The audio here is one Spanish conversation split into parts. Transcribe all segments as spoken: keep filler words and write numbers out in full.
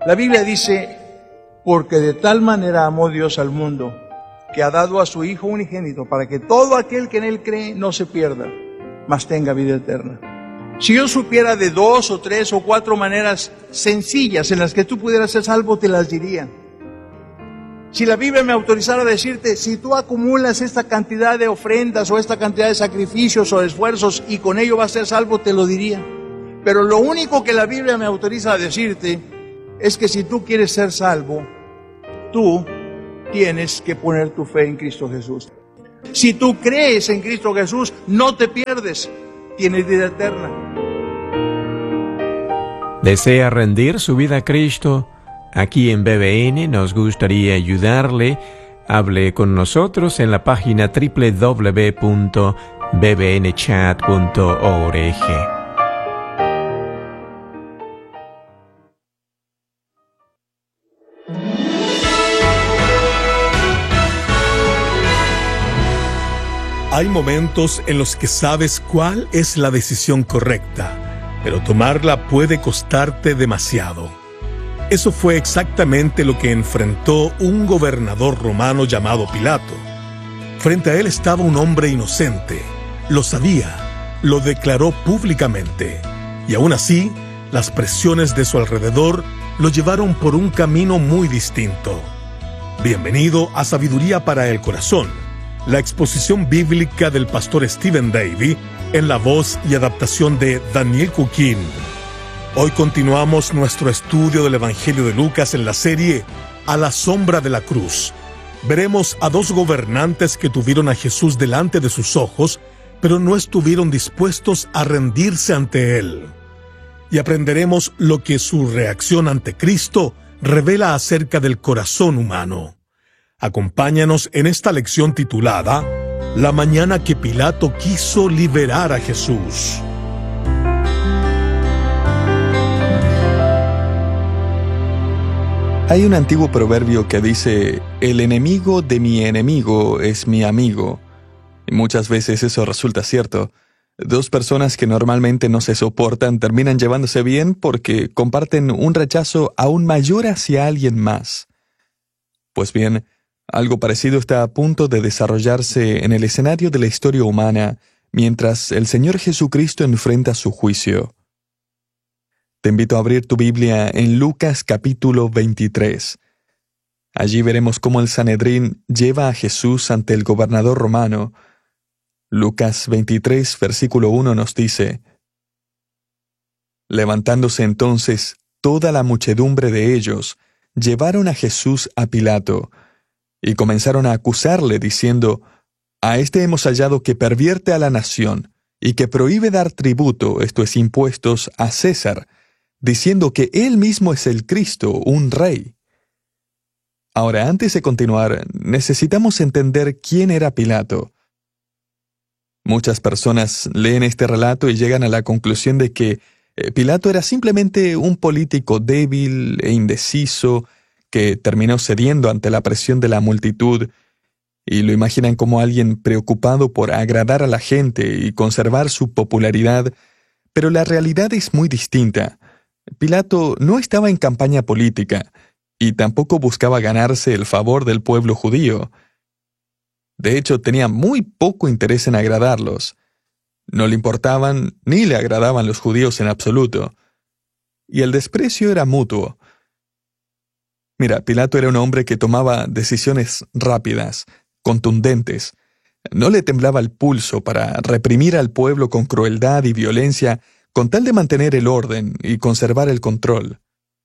La Biblia dice, porque de tal manera amó Dios al mundo, que ha dado a su Hijo unigénito, para que todo aquel que en Él cree no se pierda, mas tenga vida eterna. Si yo supiera de dos o tres o cuatro maneras sencillas en las que tú pudieras ser salvo, te las diría. Si la Biblia me autorizara a decirte, si tú acumulas esta cantidad de ofrendas o esta cantidad de sacrificios o de esfuerzos y con ello vas a ser salvo, te lo diría. Pero lo único que la Biblia me autoriza a decirte es que si tú quieres ser salvo, tú tienes que poner tu fe en Cristo Jesús. Si tú crees en Cristo Jesús, no te pierdes, tienes vida eterna. ¿Desea rendir su vida a Cristo? Aquí en B B N nos gustaría ayudarle. Hable con nosotros en la página doble u doble u doble u punto b b n chat punto org. Hay momentos en los que sabes cuál es la decisión correcta, pero tomarla puede costarte demasiado. Eso fue exactamente lo que enfrentó un gobernador romano llamado Pilato. Frente a él estaba un hombre inocente. Lo sabía, lo declaró públicamente, y aún así, las presiones de su alrededor lo llevaron por un camino muy distinto. Bienvenido a Sabiduría para el Corazón, la exposición bíblica del pastor Stephen Davey en la voz y adaptación de Daniel Cuquín. Hoy continuamos nuestro estudio del Evangelio de Lucas en la serie A la sombra de la cruz. Veremos a dos gobernantes que tuvieron a Jesús delante de sus ojos, pero no estuvieron dispuestos a rendirse ante Él. Y aprenderemos lo que su reacción ante Cristo revela acerca del corazón humano. Acompáñanos en esta lección titulada La mañana que Pilato quiso liberar a Jesús. Hay un antiguo proverbio que dice, el enemigo de mi enemigo es mi amigo. Y muchas veces eso resulta cierto. Dos personas que normalmente no se soportan terminan llevándose bien porque comparten un rechazo aún mayor hacia alguien más. Pues bien, algo parecido está a punto de desarrollarse en el escenario de la historia humana mientras el Señor Jesucristo enfrenta su juicio. Te invito a abrir tu Biblia en Lucas capítulo veintitrés. Allí veremos cómo el Sanedrín lleva a Jesús ante el gobernador romano. Lucas veintitrés, versículo uno nos dice, levantándose entonces toda la muchedumbre de ellos, llevaron a Jesús a Pilato, y comenzaron a acusarle, diciendo, a este hemos hallado que pervierte a la nación, y que prohíbe dar tributo, esto es impuestos, a César, diciendo que él mismo es el Cristo, un rey. Ahora, antes de continuar, necesitamos entender quién era Pilato. Muchas personas leen este relato y llegan a la conclusión de que eh, Pilato era simplemente un político débil e indeciso, que terminó cediendo ante la presión de la multitud, y lo imaginan como alguien preocupado por agradar a la gente y conservar su popularidad, pero la realidad es muy distinta. Pilato no estaba en campaña política, y tampoco buscaba ganarse el favor del pueblo judío. De hecho, tenía muy poco interés en agradarlos. No le importaban ni le agradaban los judíos en absoluto. Y el desprecio era mutuo. Mira, Pilato era un hombre que tomaba decisiones rápidas, contundentes. No le temblaba el pulso para reprimir al pueblo con crueldad y violencia con tal de mantener el orden y conservar el control.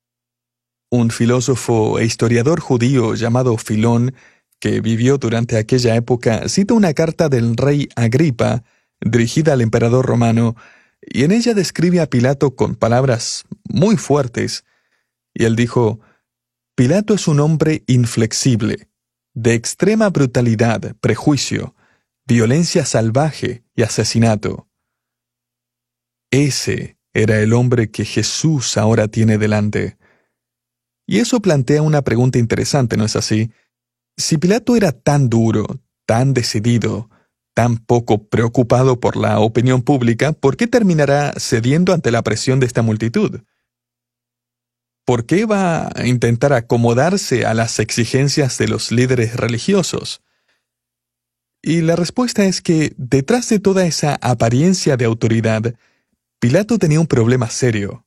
Un filósofo e historiador judío llamado Filón, que vivió durante aquella época, cita una carta del rey Agripa, dirigida al emperador romano, y en ella describe a Pilato con palabras muy fuertes. Y él dijo, Pilato es un hombre inflexible, de extrema brutalidad, prejuicio, violencia salvaje y asesinato. Ese era el hombre que Jesús ahora tiene delante. Y eso plantea una pregunta interesante, ¿no es así? Si Pilato era tan duro, tan decidido, tan poco preocupado por la opinión pública, ¿por qué terminará cediendo ante la presión de esta multitud? ¿por qué va a intentar acomodarse a las exigencias de los líderes religiosos? Y la respuesta es que, detrás de toda esa apariencia de autoridad, Pilato tenía un problema serio.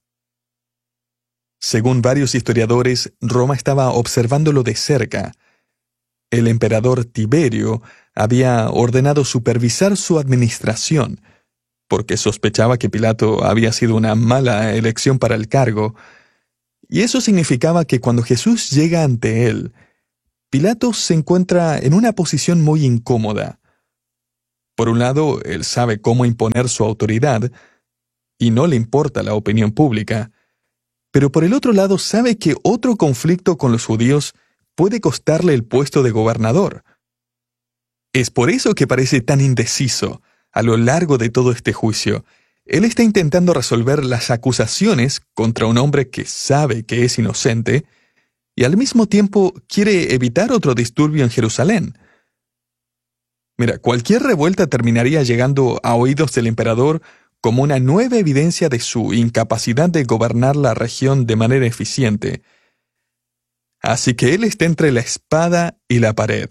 Según varios historiadores, Roma estaba observándolo de cerca. El emperador Tiberio había ordenado supervisar su administración, porque sospechaba que Pilato había sido una mala elección para el cargo, y eso significaba que cuando Jesús llega ante él, Pilato se encuentra en una posición muy incómoda. Por un lado, él sabe cómo imponer su autoridad, y no le importa la opinión pública, pero por el otro lado sabe que otro conflicto con los judíos puede costarle el puesto de gobernador. Es por eso que parece tan indeciso a lo largo de todo este juicio. Él está intentando resolver las acusaciones contra un hombre que sabe que es inocente, y al mismo tiempo quiere evitar otro disturbio en Jerusalén. Mira, cualquier revuelta terminaría llegando a oídos del emperador como una nueva evidencia de su incapacidad de gobernar la región de manera eficiente. Así que él está entre la espada y la pared.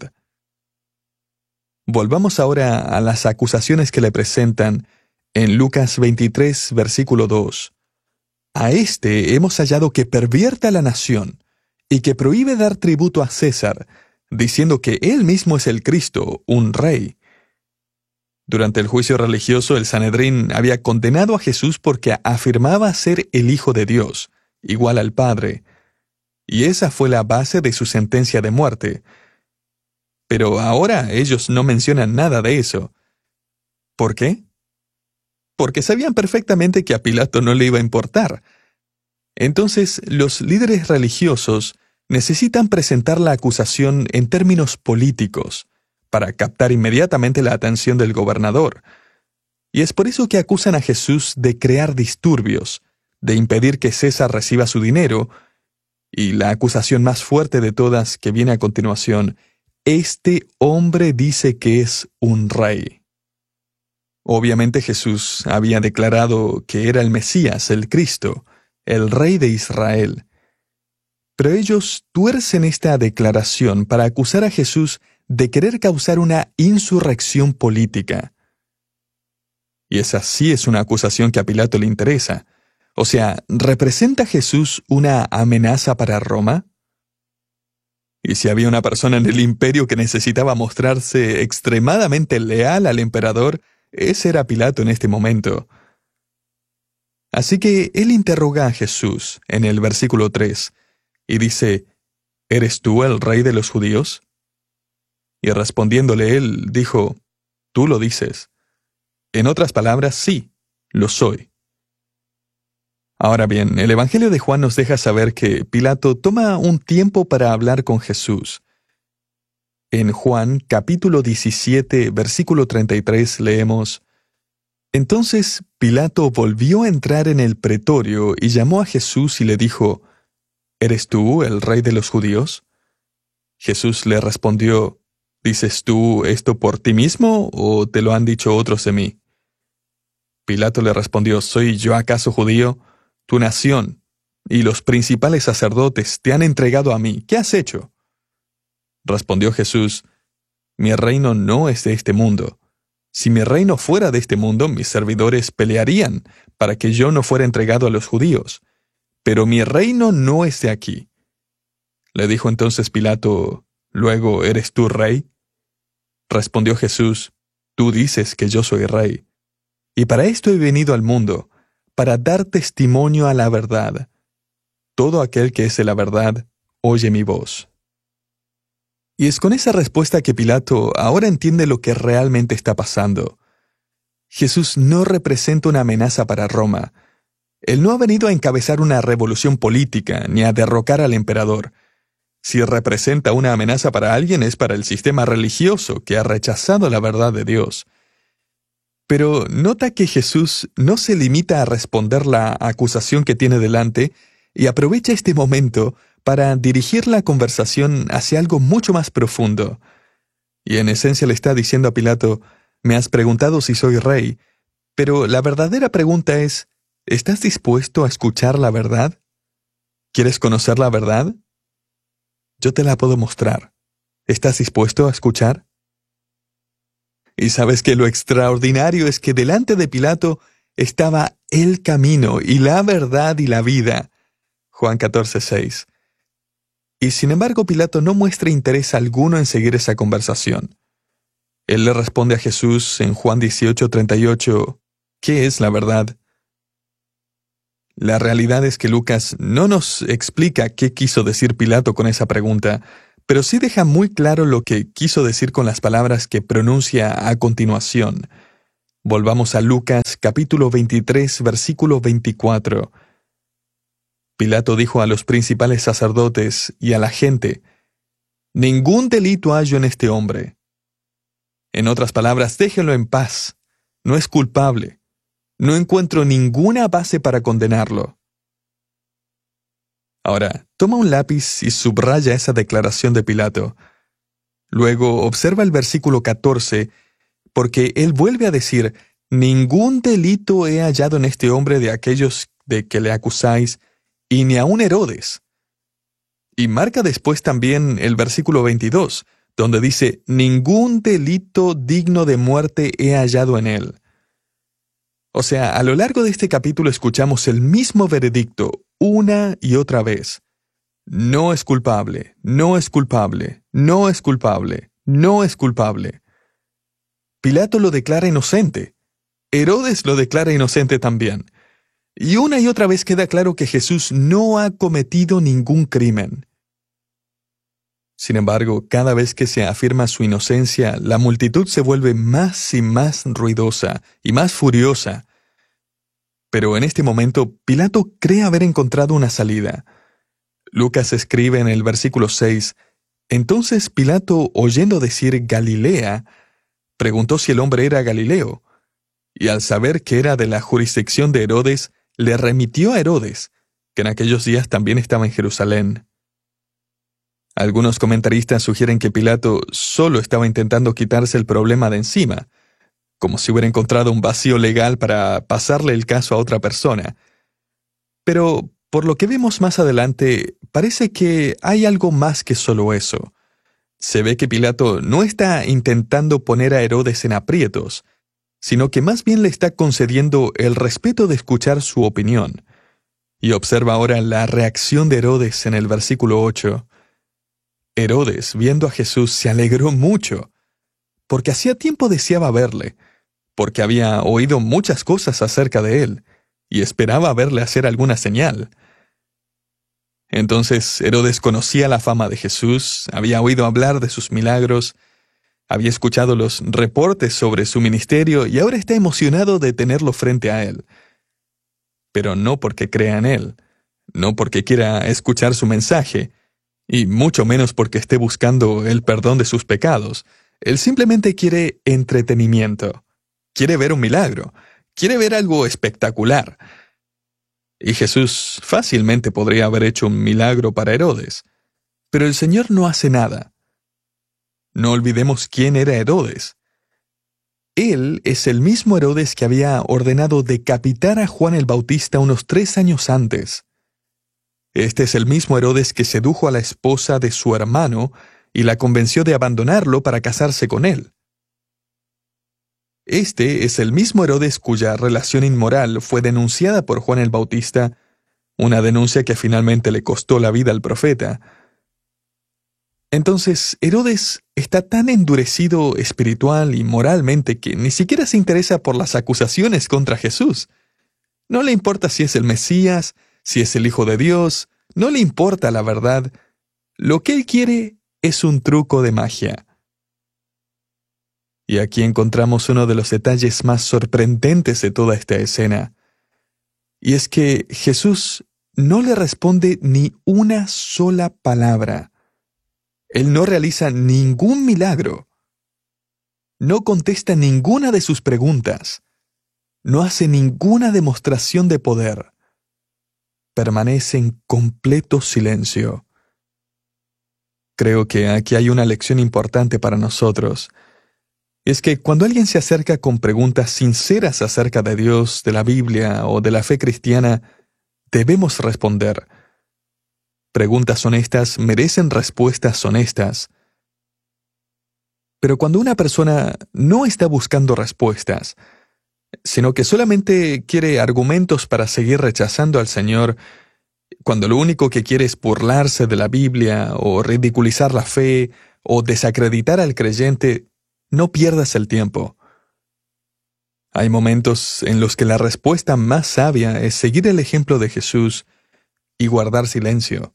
Volvamos ahora a las acusaciones que le presentan en Lucas veintitrés, versículo dos. A este hemos hallado que pervierte a la nación y que prohíbe dar tributo a César, diciendo que él mismo es el Cristo, un rey. Durante el juicio religioso, el Sanedrín había condenado a Jesús porque afirmaba ser el Hijo de Dios, igual al Padre, y esa fue la base de su sentencia de muerte. Pero ahora ellos no mencionan nada de eso. ¿Por qué? Porque sabían perfectamente que a Pilato no le iba a importar. Entonces, los líderes religiosos necesitan presentar la acusación en términos políticos, para captar inmediatamente la atención del gobernador. Y es por eso que acusan a Jesús de crear disturbios, de impedir que César reciba su dinero, y la acusación más fuerte de todas que viene a continuación: este hombre dice que es un rey. Obviamente Jesús había declarado que era el Mesías, el Cristo, el Rey de Israel. Pero ellos tuercen esta declaración para acusar a Jesús de querer causar una insurrección política. Y esa sí es una acusación que a Pilato le interesa. O sea, ¿representa Jesús una amenaza para Roma? Y si había una persona en el imperio que necesitaba mostrarse extremadamente leal al emperador, ese era Pilato en este momento. Así que él interroga a Jesús en el versículo tres y dice: ¿eres tú el rey de los judíos? Y respondiéndole él, dijo: tú lo dices. En otras palabras, sí, lo soy. Ahora bien, el Evangelio de Juan nos deja saber que Pilato toma un tiempo para hablar con Jesús. En Juan, capítulo diecisiete, versículo treinta y tres, leemos: entonces Pilato volvió a entrar en el pretorio y llamó a Jesús y le dijo: ¿eres tú el rey de los judíos? Jesús le respondió: ¿dices tú esto por ti mismo o te lo han dicho otros de mí? Pilato le respondió: ¿soy yo acaso judío? Tu nación y los principales sacerdotes te han entregado a mí. ¿Qué has hecho? Respondió Jesús: mi reino no es de este mundo. Si mi reino fuera de este mundo, mis servidores pelearían para que yo no fuera entregado a los judíos. Pero mi reino no es de aquí. Le dijo entonces Pilato: ¿luego eres tú rey? Respondió Jesús: tú dices que yo soy rey. Y para esto he venido al mundo, para dar testimonio a la verdad. Todo aquel que es de la verdad, oye mi voz. Y es con esa respuesta que Pilato ahora entiende lo que realmente está pasando. Jesús no representa una amenaza para Roma. Él no ha venido a encabezar una revolución política ni a derrocar al emperador. Si representa una amenaza para alguien, es para el sistema religioso que ha rechazado la verdad de Dios. Pero nota que Jesús no se limita a responder la acusación que tiene delante y aprovecha este momento para dirigir la conversación hacia algo mucho más profundo. Y en esencia le está diciendo a Pilato: me has preguntado si soy rey, pero la verdadera pregunta es: ¿estás dispuesto a escuchar la verdad? ¿Quieres conocer la verdad? Yo te la puedo mostrar. ¿Estás dispuesto a escuchar? Y sabes que lo extraordinario es que delante de Pilato estaba el camino y la verdad y la vida. Juan catorce, seis. Y sin embargo Pilato no muestra interés alguno en seguir esa conversación. Él le responde a Jesús en Juan dieciocho, treinta y ocho, ¿qué es la verdad? La realidad es que Lucas no nos explica qué quiso decir Pilato con esa pregunta, pero sí deja muy claro lo que quiso decir con las palabras que pronuncia a continuación. Volvamos a Lucas capítulo veintitrés, versículo veinticuatro. Pilato dijo a los principales sacerdotes y a la gente, «Ningún delito hallo en este hombre». En otras palabras, déjenlo en paz. No es culpable. No encuentro ninguna base para condenarlo. Ahora, toma un lápiz y subraya esa declaración de Pilato. Luego observa el versículo catorce, porque él vuelve a decir, «Ningún delito he hallado en este hombre de aquellos de que le acusáis, y ni aun Herodes». Y marca después también el versículo veintidós, donde dice, «Ningún delito digno de muerte he hallado en él». O sea, a lo largo de este capítulo escuchamos el mismo veredicto una y otra vez. No es culpable, no es culpable, no es culpable, no es culpable. Pilato lo declara inocente. Herodes lo declara inocente también. Y una y otra vez queda claro que Jesús no ha cometido ningún crimen. Sin embargo, cada vez que se afirma su inocencia, la multitud se vuelve más y más ruidosa y más furiosa. Pero en este momento, Pilato cree haber encontrado una salida. Lucas escribe en el versículo seis, «Entonces Pilato, oyendo decir Galilea, preguntó si el hombre era Galileo, y al saber que era de la jurisdicción de Herodes, le remitió a Herodes, que en aquellos días también estaba en Jerusalén». Algunos comentaristas sugieren que Pilato solo estaba intentando quitarse el problema de encima, como si hubiera encontrado un vacío legal para pasarle el caso a otra persona. Pero, por lo que vemos más adelante, parece que hay algo más que solo eso. Se ve que Pilato no está intentando poner a Herodes en aprietos, sino que más bien le está concediendo el respeto de escuchar su opinión. Y observa ahora la reacción de Herodes en el versículo ocho. Herodes, viendo a Jesús, se alegró mucho, porque hacía tiempo deseaba verle, porque había oído muchas cosas acerca de él, y esperaba verle hacer alguna señal. Entonces Herodes conocía la fama de Jesús, había oído hablar de sus milagros, había escuchado los reportes sobre su ministerio, y ahora está emocionado de tenerlo frente a él. Pero no porque crea en él, no porque quiera escuchar su mensaje, y mucho menos porque esté buscando el perdón de sus pecados. Él simplemente quiere entretenimiento. Quiere ver un milagro. Quiere ver algo espectacular. Y Jesús fácilmente podría haber hecho un milagro para Herodes. Pero el Señor no hace nada. No olvidemos quién era Herodes. Él es el mismo Herodes que había ordenado decapitar a Juan el Bautista unos tres años antes. Este es el mismo Herodes que sedujo a la esposa de su hermano y la convenció de abandonarlo para casarse con él. Este es el mismo Herodes cuya relación inmoral fue denunciada por Juan el Bautista, una denuncia que finalmente le costó la vida al profeta. Entonces, Herodes está tan endurecido espiritual y moralmente que ni siquiera se interesa por las acusaciones contra Jesús. No le importa si es el Mesías, si es el Hijo de Dios, no le importa la verdad. Lo que él quiere es un truco de magia. Y aquí encontramos uno de los detalles más sorprendentes de toda esta escena. Y es que Jesús no le responde ni una sola palabra. Él no realiza ningún milagro. No contesta ninguna de sus preguntas. No hace ninguna demostración de poder. Permanece en completo silencio. Creo que aquí hay una lección importante para nosotros. Es que cuando alguien se acerca con preguntas sinceras acerca de Dios, de la Biblia o de la fe cristiana, debemos responder. preguntas honestas merecen respuestas honestas. Pero cuando una persona no está buscando respuestas, sino que solamente quiere argumentos para seguir rechazando al Señor, cuando lo único que quiere es burlarse de la Biblia o ridiculizar la fe o desacreditar al creyente, no pierdas el tiempo. Hay momentos en los que la respuesta más sabia es seguir el ejemplo de Jesús y guardar silencio.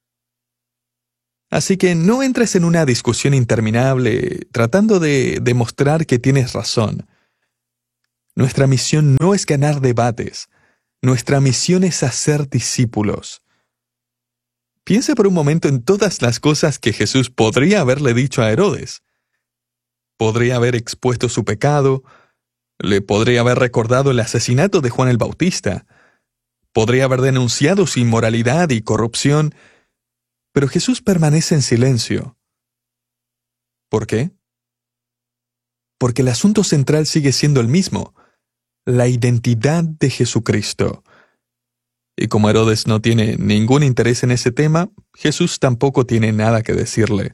Así que no entres en una discusión interminable tratando de demostrar que tienes razón. Nuestra misión no es ganar debates. Nuestra misión es hacer discípulos. Piensa por un momento en todas las cosas que Jesús podría haberle dicho a Herodes. Podría haber expuesto su pecado, le podría haber recordado el asesinato de Juan el Bautista, podría haber denunciado su inmoralidad y corrupción, pero Jesús permanece en silencio. ¿Por qué? Porque el asunto central sigue siendo el mismo, la identidad de Jesucristo. Y como Herodes no tiene ningún interés en ese tema, Jesús tampoco tiene nada que decirle.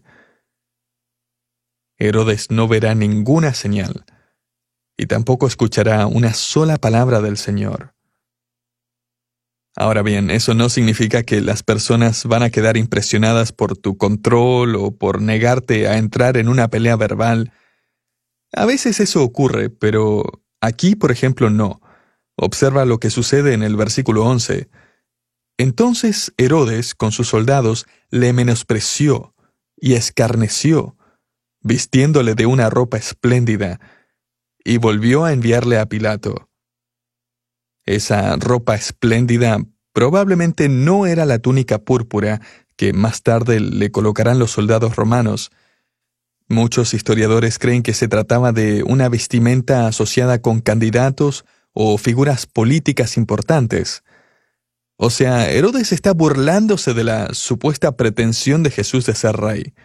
Herodes no verá ninguna señal, y tampoco escuchará una sola palabra del Señor. Ahora bien, eso no significa que las personas van a quedar impresionadas por tu control o por negarte a entrar en una pelea verbal. A veces eso ocurre, pero aquí, por ejemplo, no. Observa lo que sucede en el versículo once. Entonces Herodes, con sus soldados, le menospreció y escarneció, vistiéndole de una ropa espléndida, y volvió a enviarle a Pilato. Esa ropa espléndida probablemente no era la túnica púrpura que más tarde le colocarán los soldados romanos. Muchos historiadores creen que se trataba de una vestimenta asociada con candidatos o figuras políticas importantes. O sea, Herodes está burlándose de la supuesta pretensión de Jesús de ser rey.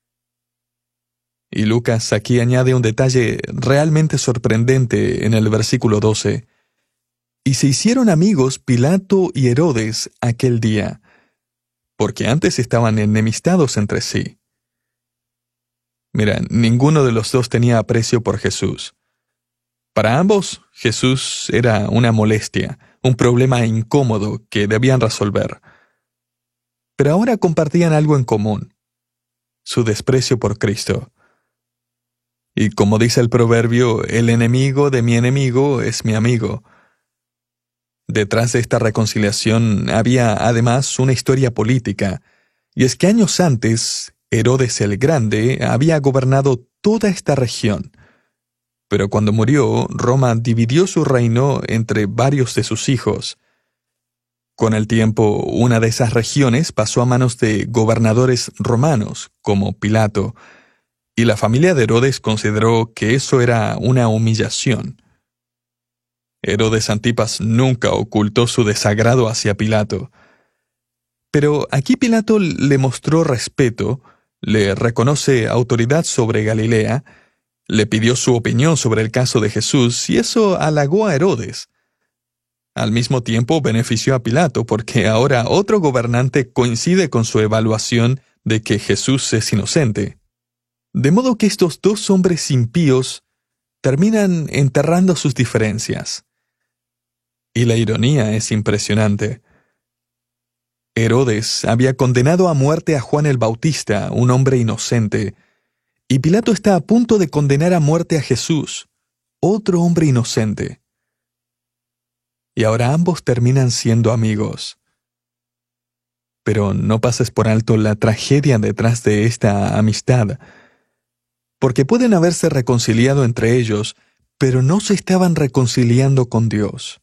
Y Lucas aquí añade un detalle realmente sorprendente en el versículo doce. Y se hicieron amigos Pilato y Herodes aquel día, porque antes estaban enemistados entre sí. Mira, ninguno de los dos tenía aprecio por Jesús. Para ambos, Jesús era una molestia, un problema incómodo que debían resolver. Pero ahora compartían algo en común: su desprecio por Cristo. Y como dice el proverbio, el enemigo de mi enemigo es mi amigo. Detrás de esta reconciliación había además una historia política, y es que años antes, Herodes el Grande había gobernado toda esta región. Pero cuando murió, Roma dividió su reino entre varios de sus hijos. Con el tiempo, una de esas regiones pasó a manos de gobernadores romanos, como Pilato, y la familia de Herodes consideró que eso era una humillación. Herodes Antipas nunca ocultó su desagrado hacia Pilato. Pero aquí Pilato le mostró respeto, le reconoce autoridad sobre Galilea, le pidió su opinión sobre el caso de Jesús, y eso halagó a Herodes. Al mismo tiempo benefició a Pilato, porque ahora otro gobernante coincide con su evaluación de que Jesús es inocente. De modo que estos dos hombres impíos terminan enterrando sus diferencias. Y la ironía es impresionante. Herodes había condenado a muerte a Juan el Bautista, un hombre inocente, y Pilato está a punto de condenar a muerte a Jesús, otro hombre inocente. Y ahora ambos terminan siendo amigos. Pero no pases por alto la tragedia detrás de esta amistad, porque pueden haberse reconciliado entre ellos, pero no se estaban reconciliando con Dios.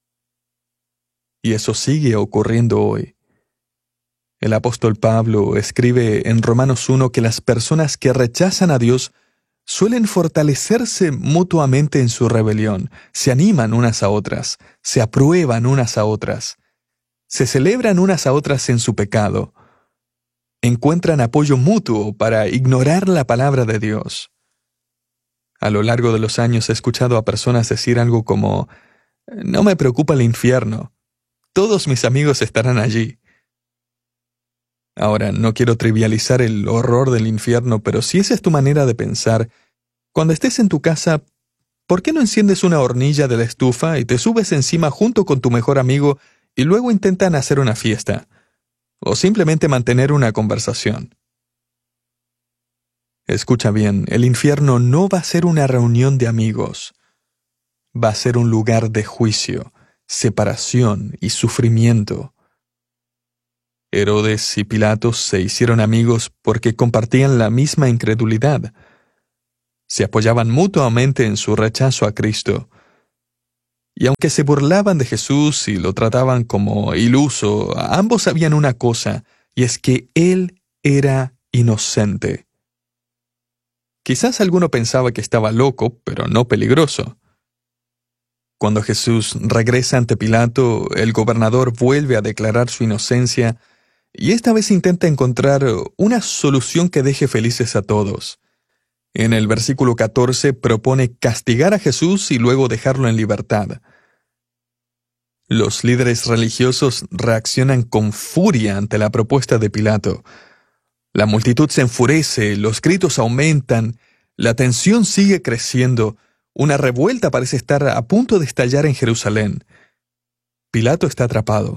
Y eso sigue ocurriendo hoy. El apóstol Pablo escribe en Romanos uno que las personas que rechazan a Dios suelen fortalecerse mutuamente en su rebelión, se animan unas a otras, se aprueban unas a otras, se celebran unas a otras en su pecado, encuentran apoyo mutuo para ignorar la palabra de Dios. A lo largo de los años he escuchado a personas decir algo como: no me preocupa el infierno, todos mis amigos estarán allí. Ahora, no quiero trivializar el horror del infierno, pero si esa es tu manera de pensar, cuando estés en tu casa, ¿por qué no enciendes una hornilla de la estufa y te subes encima junto con tu mejor amigo y luego intentan hacer una fiesta? O simplemente mantener una conversación. Escucha bien, el infierno no va a ser una reunión de amigos. Va a ser un lugar de juicio, separación y sufrimiento. Herodes y Pilatos se hicieron amigos porque compartían la misma incredulidad. Se apoyaban mutuamente en su rechazo a Cristo. Y aunque se burlaban de Jesús y lo trataban como iluso, ambos sabían una cosa, y es que Él era inocente. Quizás alguno pensaba que estaba loco, pero no peligroso. Cuando Jesús regresa ante Pilato, el gobernador vuelve a declarar su inocencia, y esta vez intenta encontrar una solución que deje felices a todos. En el versículo catorce propone castigar a Jesús y luego dejarlo en libertad. Los líderes religiosos reaccionan con furia ante la propuesta de Pilato. La multitud se enfurece, los gritos aumentan, la tensión sigue creciendo, una revuelta parece estar a punto de estallar en Jerusalén. Pilato está atrapado.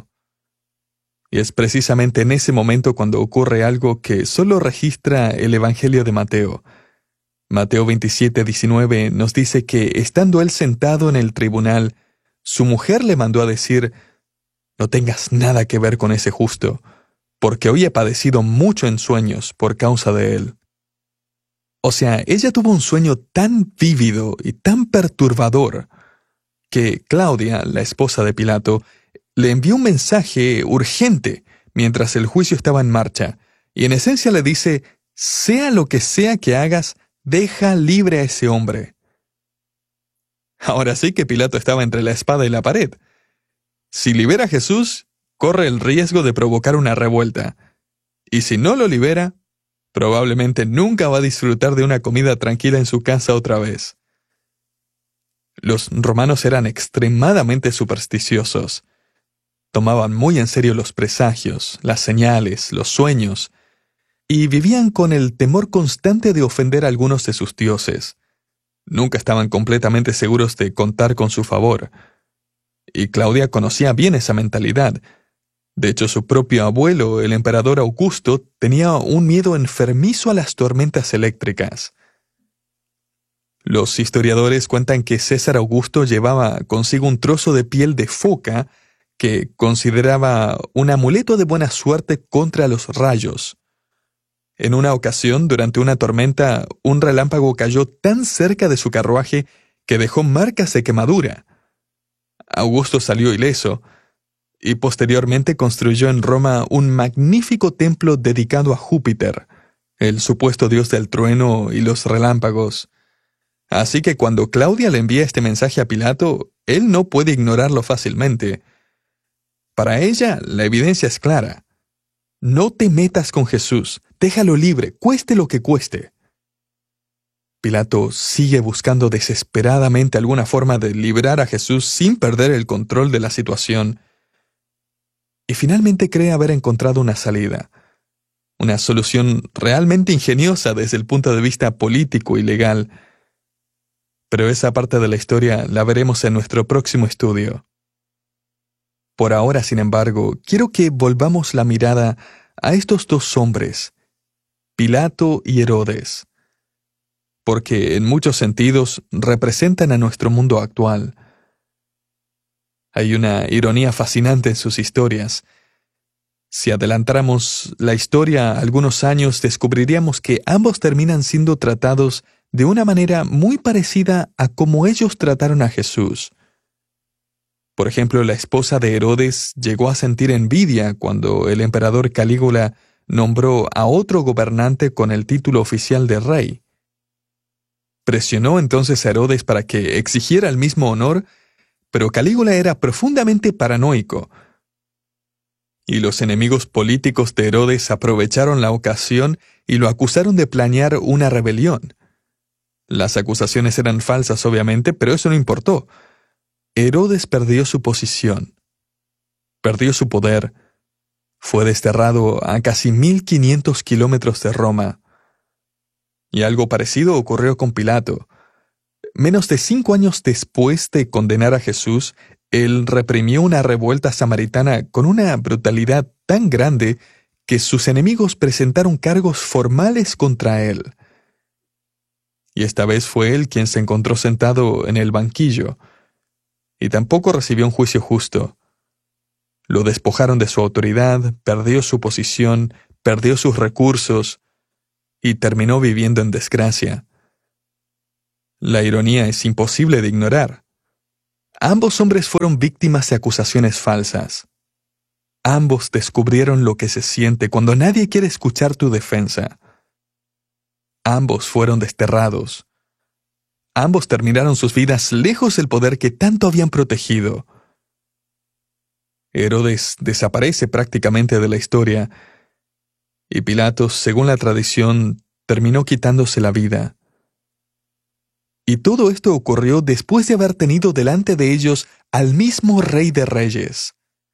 Y es precisamente en ese momento cuando ocurre algo que solo registra el Evangelio de Mateo. Mateo veintisiete, diecinueve nos dice que, estando él sentado en el tribunal, su mujer le mandó a decir: «No tengas nada que ver con ese justo, porque hoy he padecido mucho en sueños por causa de él». O sea, ella tuvo un sueño tan vívido y tan perturbador que Claudia, la esposa de Pilato, le envió un mensaje urgente mientras el juicio estaba en marcha, y en esencia le dice: «Sea lo que sea que hagas, deja libre a ese hombre». Ahora sí que Pilato estaba entre la espada y la pared. Si libera a Jesús, corre el riesgo de provocar una revuelta. Y si no lo libera, probablemente nunca va a disfrutar de una comida tranquila en su casa otra vez. Los romanos eran extremadamente supersticiosos. Tomaban muy en serio los presagios, las señales, los sueños, y vivían con el temor constante de ofender a algunos de sus dioses. Nunca estaban completamente seguros de contar con su favor. Y Claudia conocía bien esa mentalidad. De hecho, su propio abuelo, el emperador Augusto, tenía un miedo enfermizo a las tormentas eléctricas. Los historiadores cuentan que César Augusto llevaba consigo un trozo de piel de foca que consideraba un amuleto de buena suerte contra los rayos. En una ocasión, durante una tormenta, un relámpago cayó tan cerca de su carruaje que dejó marcas de quemadura. Augusto salió ileso, y posteriormente construyó en Roma un magnífico templo dedicado a Júpiter, el supuesto dios del trueno y los relámpagos. Así que cuando Claudia le envía este mensaje a Pilato, él no puede ignorarlo fácilmente. Para ella, la evidencia es clara. No te metas con Jesús, déjalo libre, cueste lo que cueste. Pilato sigue buscando desesperadamente alguna forma de librar a Jesús sin perder el control de la situación. Y finalmente cree haber encontrado una salida. Una solución realmente ingeniosa desde el punto de vista político y legal. Pero esa parte de la historia la veremos en nuestro próximo estudio. Por ahora, sin embargo, quiero que volvamos la mirada a estos dos hombres, Pilato y Herodes, porque en muchos sentidos representan a nuestro mundo actual. Hay una ironía fascinante en sus historias. Si adelantáramos la historia algunos años, descubriríamos que ambos terminan siendo tratados de una manera muy parecida a como ellos trataron a Jesús. Por ejemplo, la esposa de Herodes llegó a sentir envidia cuando el emperador Calígula nombró a otro gobernante con el título oficial de rey. Presionó entonces a Herodes para que exigiera el mismo honor, pero Calígula era profundamente paranoico. Y los enemigos políticos de Herodes aprovecharon la ocasión y lo acusaron de planear una rebelión. Las acusaciones eran falsas, obviamente, pero eso no importó. Herodes perdió su posición, perdió su poder, Fue desterrado a casi mil quinientos kilómetros de Roma. Y algo parecido ocurrió con Pilato. Menos de cinco años después de condenar a Jesús, él reprimió una revuelta samaritana con una brutalidad tan grande que sus enemigos presentaron cargos formales contra él. Y esta vez fue él quien se encontró sentado en el banquillo, y tampoco recibió un juicio justo. Lo despojaron de su autoridad, perdió su posición, perdió sus recursos, y terminó viviendo en desgracia. La ironía es imposible de ignorar. Ambos hombres fueron víctimas de acusaciones falsas. Ambos descubrieron lo que se siente cuando nadie quiere escuchar tu defensa. Ambos fueron desterrados. Ambos terminaron sus vidas lejos del poder que tanto habían protegido. Herodes desaparece prácticamente de la historia, y Pilatos, según la tradición, terminó quitándose la vida. Y todo esto ocurrió después de haber tenido delante de ellos al mismo Rey de Reyes.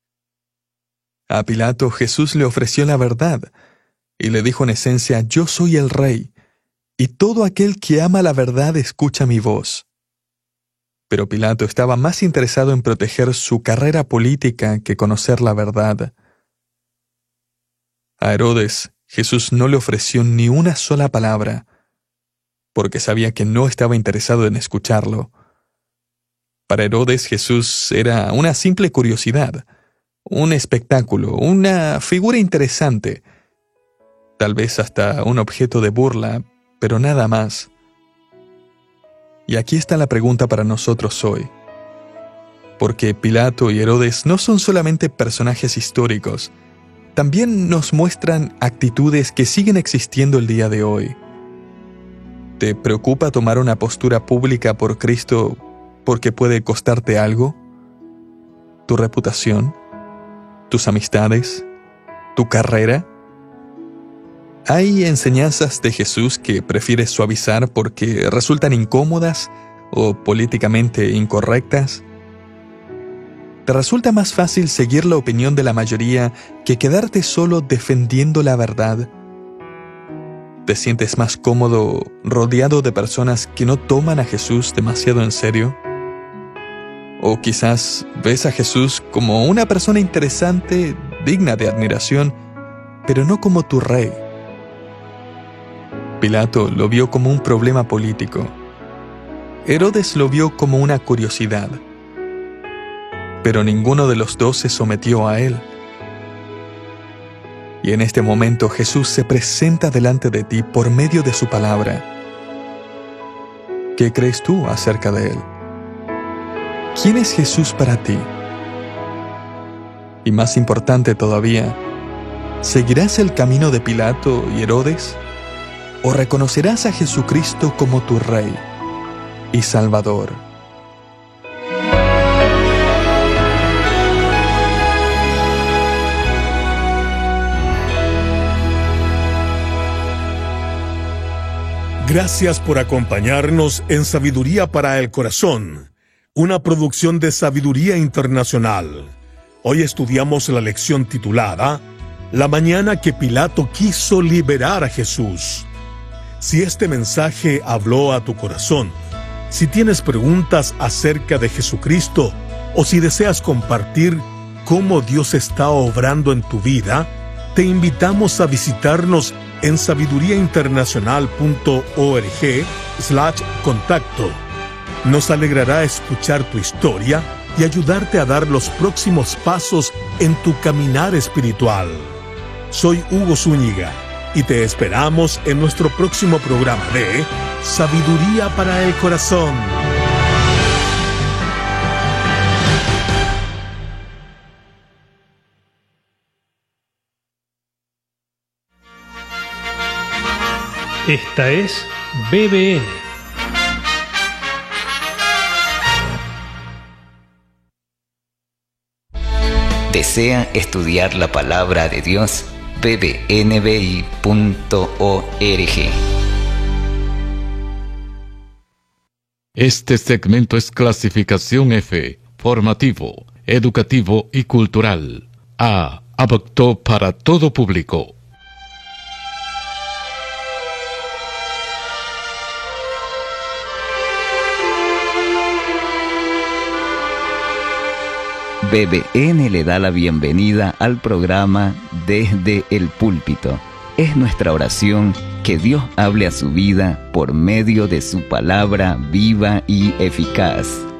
A Pilato Jesús le ofreció la verdad, y le dijo en esencia: yo soy el Rey, y todo aquel que ama la verdad escucha mi voz. Pero Pilato estaba más interesado en proteger su carrera política que conocer la verdad. A Herodes, Jesús no le ofreció ni una sola palabra, porque sabía que no estaba interesado en escucharlo. Para Herodes, Jesús era una simple curiosidad, un espectáculo, una figura interesante, tal vez hasta un objeto de burla, pero nada más. Y aquí está la pregunta para nosotros hoy. Porque Pilato y Herodes no son solamente personajes históricos, también nos muestran actitudes que siguen existiendo el día de hoy. ¿Te preocupa tomar una postura pública por Cristo porque puede costarte algo? ¿Tu reputación? ¿Tus amistades? ¿Tu carrera? ¿Hay enseñanzas de Jesús que prefieres suavizar porque resultan incómodas o políticamente incorrectas? ¿Te resulta más fácil seguir la opinión de la mayoría que quedarte solo defendiendo la verdad? ¿Te sientes más cómodo rodeado de personas que no toman a Jesús demasiado en serio? ¿O quizás ves a Jesús como una persona interesante, digna de admiración, pero no como tu rey? Pilato lo vio como un problema político. Herodes lo vio como una curiosidad. Pero ninguno de los dos se sometió a él. Y en este momento Jesús se presenta delante de ti por medio de su palabra. ¿Qué crees tú acerca de él? ¿Quién es Jesús para ti? Y más importante todavía, ¿seguirás el camino de Pilato y Herodes? ¿O reconocerás a Jesucristo como tu Rey y Salvador? Gracias por acompañarnos en Sabiduría para el Corazón, una producción de Sabiduría Internacional. Hoy estudiamos la lección titulada La mañana que Pilato quiso liberar a Jesús. Si este mensaje habló a tu corazón, si tienes preguntas acerca de Jesucristo o si deseas compartir cómo Dios está obrando en tu vida, te invitamos a visitarnos en sabiduriainternacional.org slash contacto. Nos alegrará escuchar tu historia y ayudarte a dar los próximos pasos en tu caminar espiritual. Soy Hugo Zúñiga y te esperamos en nuestro próximo programa de Sabiduría para el Corazón. Esta es B B N. ¿Desea estudiar la palabra de Dios? b b n b i punto org. Este segmento es clasificación F, formativo, educativo y cultural. A, apto para todo público. B B N le da la bienvenida al programa Desde el Púlpito. Es nuestra oración que Dios hable a su vida por medio de su palabra viva y eficaz.